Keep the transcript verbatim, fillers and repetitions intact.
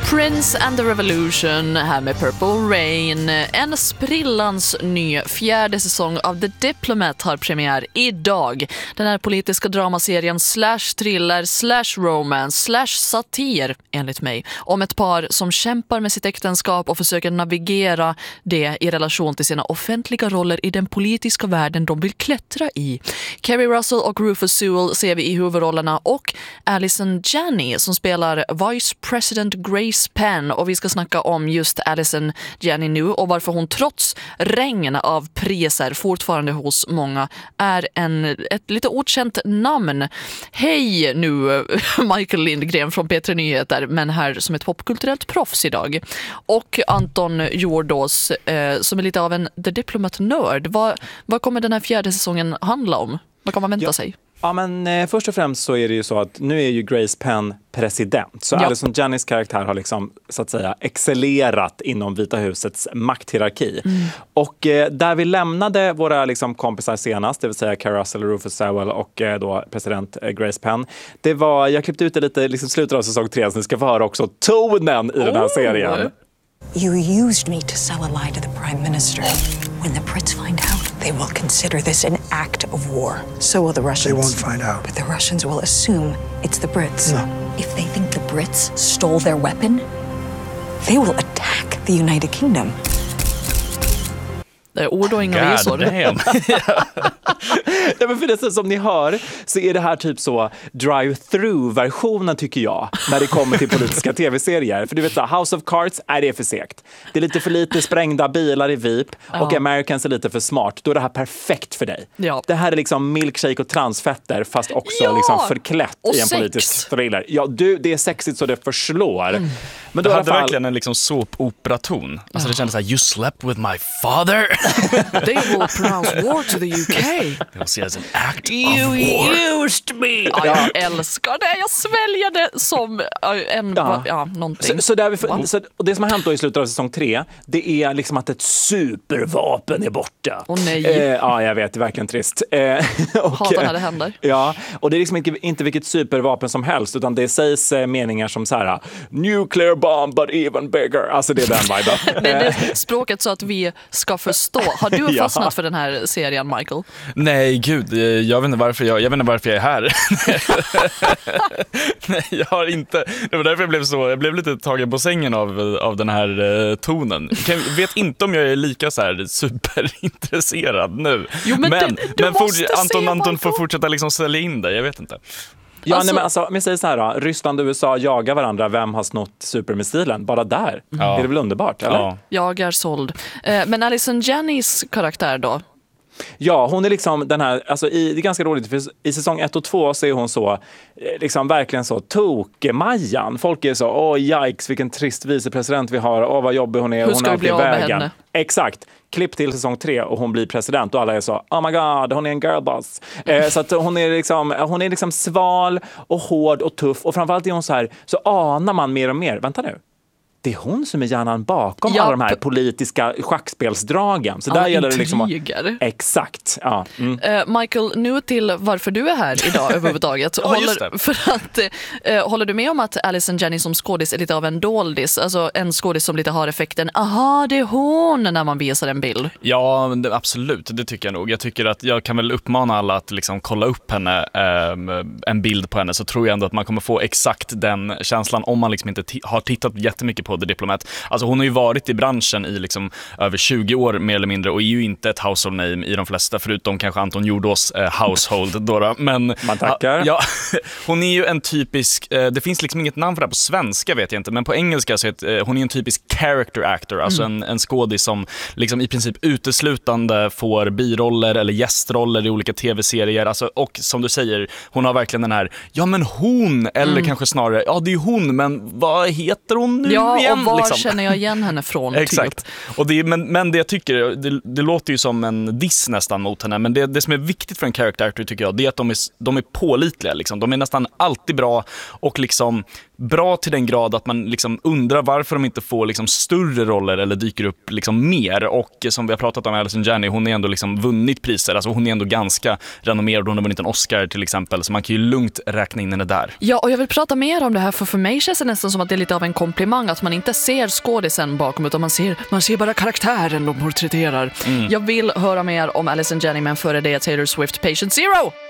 Prince and the Revolution här med Purple Rain. En sprillans ny fjärde säsong av The Diplomat har premiär idag. Den här politiska dramaserien slash thriller slash romance slash satir, enligt mig, om ett par som kämpar med sitt äktenskap och försöker navigera det i relation till sina offentliga roller i den politiska världen de vill klättra i. Kerry Russell och Rufus Sewell ser vi i huvudrollerna och Allison Janney som spelar Vice President Grace Penn, och vi ska snacka om just Allison Janney nu och varför hon trots regn av priser fortfarande hos många är en, ett lite okänt namn. Hej nu Michael Lindgren från P tre Nyheter, men här som ett popkulturellt proffs idag. Och Anton Jordås eh, som är lite av en The Diplomat-nörd. Vad, vad kommer den här fjärde säsongen handla om? Vad kan man vänta ja. sig? Ja, men eh, först och främst så är det ju så att nu är ju Grace Penn president. Så ja. Allison Janneys karaktär har liksom, så att säga, excellerat inom Vita husets makthierarki. Mm. Och eh, där vi lämnade våra liksom, kompisar senast, det vill säga Kerry Russell, Rufus Sewell och eh, då president eh, Grace Penn. Det var, jag klippte ut det lite liksom slutet av säsong tre, så ni ska få höra också tonen i oh. den här serien. You used me to sell a lie to the prime minister. When the Brits find out, they will consider this an act of war. So will the Russians. They won't find out. But the Russians will assume it's the Brits. No. If they think the Brits stole their weapon, they will attack the United Kingdom. Det är ord och inga visor. Ja, men för det som ni hör så är det här typ så drive-through-versionen, tycker jag, när det kommer till politiska tv-serier. För du vet så, House of Cards är det för segt. Det är lite för lite sprängda bilar i V I P ja. och Americans är lite för smart. Då är det här perfekt för dig. Ja. Det här är liksom milkshake och transfetter fast också ja. liksom förklätt och i en sex. politisk thriller. Ja, du, det är sexigt så det förslår. Mm. Men då det hade fall... verkligen en liksom såp-operaton. Alltså det kändes så här, you slept with my father. They will pronounce war to the U K. They'll see as an act you of war. used me. Ja, jag älskar det. Jag sväljer det som en ja. ja, någonting. Så, så, där vi, wow. så och det som har hänt då i slutet av säsong tre, det är liksom att ett supervapen är borta. Åh nej. Eh, ja, jag vet, det är verkligen trist. Eh, och, hatar när det händer. Ja, och det är liksom inte, inte vilket supervapen som helst, utan det sägs eh, meningar som så här: nuclear bomb but even bigger. Alltså det är den viben. Det är språket så att vi ska förstå. Har du fastnat ja. för den här serien, Michael? Nej, gud, jag vet inte varför jag, jag vet inte varför jag är här. Nej, jag har inte. Det var därför jag blev så, jag blev lite tagen på sängen av, av den här uh, tonen. Jag vet inte om jag är lika så här superintresserad nu. Jo, men men, du, du men måste for, Anton, se Anton får fortsätta liksom sälja in det, jag vet inte. Ja, alltså, nej, men alltså, om jag säger så här då, Ryssland och U S A jagar varandra, vem har snott supermissilen? Bara där. Ja. Är det väl underbart, eller? Ja. Jag är såld. Eh, men Allison Janneys karaktär då? Ja, hon är liksom den här, alltså i, det är ganska roligt för i säsong ett och två så är hon så, liksom verkligen så tok-Majan. Folk är så, åh yikes, vilken trist vicepresident vi har, åh vad jobbig hon är. Hur ska hon vi bli av med henne? Exakt. Klipp till säsong tre och hon blir president och alla är så, oh my god, hon är en girlboss. Eh, så att hon är liksom, hon är liksom sval och hård och tuff, och framförallt är hon så här, så anar man mer och mer, vänta nu. Det är hon som är hjärnan bakom ja, alla de här politiska schackspelsdragen. Så där gäller det liksom exakt. Ja. Mm. Uh, Michael, nu till varför du är här idag överhuvudtaget. ja, håller, för att, uh, håller du med om att Allison Janney som skådis är lite av en doldis? Alltså en skådis som lite har effekten, aha, det är hon, när man visar en bild. Ja, det, absolut, det tycker jag nog. Jag tycker att jag kan väl uppmana alla att liksom kolla upp henne, um, en bild på henne, så tror jag ändå att man kommer få exakt den känslan om man liksom inte t- har tittat jättemycket på The Diplomat. Alltså hon har ju varit i branschen i liksom över tjugo år mer eller mindre och är ju inte ett household name i de flesta, förutom kanske Anton Jordås eh, household då, men man tackar. Ja, hon är ju en typisk, eh, det finns liksom inget namn för det här på svenska vet jag inte, men på engelska så är eh, hon är en typisk character actor, alltså mm. en, en skådis som liksom i princip uteslutande får biroller eller gästroller i olika tv-serier, alltså, och som du säger, hon har verkligen den här, ja men hon, eller mm. kanske snarare, ja det är ju hon, men vad heter hon nu ja, igen? Och var liksom. känner jag igen henne från? Exakt. Typ. Och det, men, men det jag tycker, det, det låter ju som en diss nästan mot henne, men det, det som är viktigt för en character actor tycker jag, det är att de är, de är pålitliga. Liksom. De är nästan alltid bra och liksom bra till den grad att man liksom undrar varför de inte får liksom större roller eller dyker upp liksom mer. Och som vi har pratat om, Allison Janney, hon är ändå liksom vunnit priser. Alltså hon är ändå ganska renommerad, hon har vunnit en Oscar till exempel, så man kan ju lugnt räkna in henne där. Ja, och jag vill prata mer om det här, för för mig känns det nästan som att det är lite av en komplimang att man inte ser skådisen bakom, utan man ser, man ser bara karaktären de porträtterar. Mm. Jag vill höra mer om Allison Janney, men före det Taylor Swift, Patient Zero!